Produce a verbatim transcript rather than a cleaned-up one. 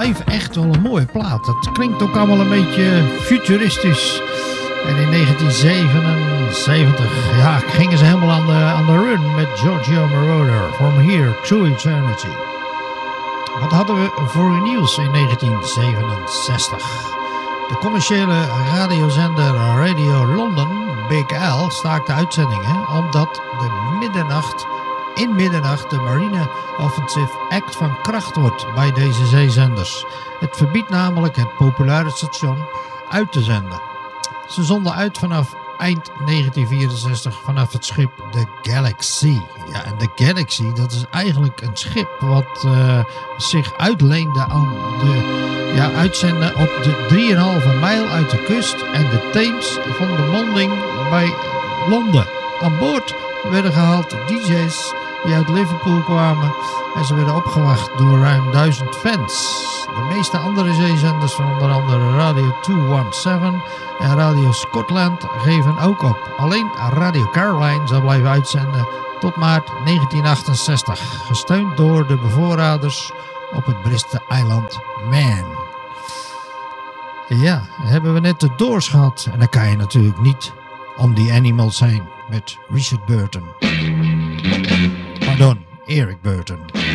live echt wel een mooie plaat. Het klinkt ook allemaal een beetje futuristisch. En in negentien zevenenzeventig ja, gingen ze helemaal aan de, aan de run met Giorgio Moroder. From Here to Eternity. Wat hadden we voor nieuws in negentien zevenenzestig? De commerciële radiozender Radio London, Big L, staakte uitzendingen omdat de middernacht, in middernacht de Marine Offensive Act van kracht wordt bij deze zeezenders. Het verbiedt namelijk het populaire station uit te zenden. Ze zonden uit vanaf eind negentien vierenzestig vanaf het schip de Galaxy. Ja, en de Galaxy, dat is eigenlijk een schip wat uh, zich uitleende aan de ja, uitzenden op de drie komma vijf mijl uit de kust en de Theems van de monding bij Londen. Aan boord werden gehaald D J's die uit Liverpool kwamen en ze werden opgewacht door ruim duizend fans. De meeste andere zeezenders van onder andere Radio tweehonderdzeven en Radio Scotland geven ook op. Alleen Radio Caroline zal blijven uitzenden tot maart negentien achtenzestig, gesteund door de bevoorraders op het Britse eiland Man. Ja, hebben we net de Doors gehad en dan kan je natuurlijk niet om die Animals heen met Richard Burton. Pardon, Eric Burton.